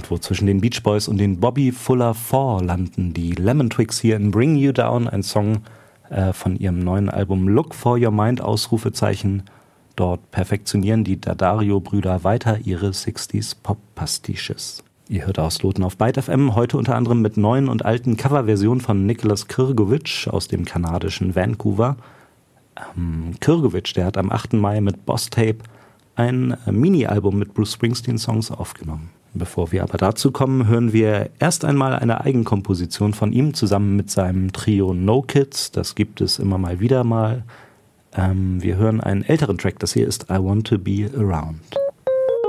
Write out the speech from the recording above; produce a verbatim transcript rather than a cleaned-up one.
irgendwo zwischen den Beach Boys und den Bobby Fuller Four landen die Lemon Twigs hier in Bring You Down, ein Song äh, von ihrem neuen Album Look for Your Mind, Ausrufezeichen. Dort perfektionieren die Daddario-Brüder weiter ihre sechziger Pop-Pastiches. Ihr hört Ausloten auf Byte F M, heute unter anderem mit neuen und alten Coverversionen von Nicholas Krgovich aus dem kanadischen Vancouver. Ähm, Krgovich, der hat am achten Mai mit Boss Tape ein äh, Mini-Album mit Bruce Springsteen-Songs aufgenommen. Bevor wir aber dazu kommen, hören wir erst einmal eine Eigenkomposition von ihm zusammen mit seinem Trio No Kids. Das gibt es immer mal wieder mal. Ähm, wir hören einen älteren Track, das hier ist I Want to Be Around.